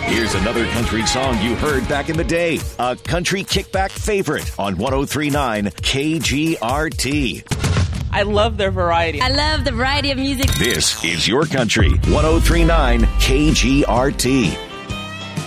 Here's another country song you heard back in the day. A country kickback favorite on 103.9 KGRT. I love their variety. I love the variety of music. This is your country. 103.9 KGRT.